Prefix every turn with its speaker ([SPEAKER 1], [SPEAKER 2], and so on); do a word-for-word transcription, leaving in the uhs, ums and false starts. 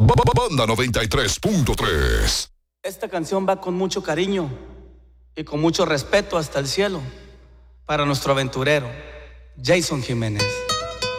[SPEAKER 1] Banda noventa y tres punto tres.
[SPEAKER 2] Esta canción va con mucho cariño y con mucho respeto hasta el cielo para nuestro aventurero, Jason Jiménez.